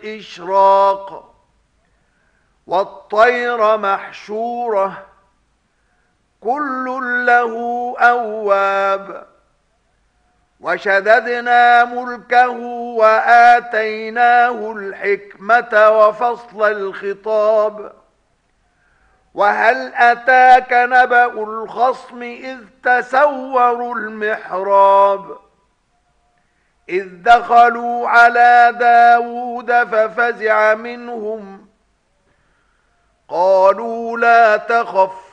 الإشراق والطير محشورة كل له أواب وشددنا ملكه وآتيناه الحكمة وفصل الخطاب وهل أتاك نبأ الخصم إذ تسوروا المحراب إذ دخلوا على داود ففزع منهم قالوا لا تخف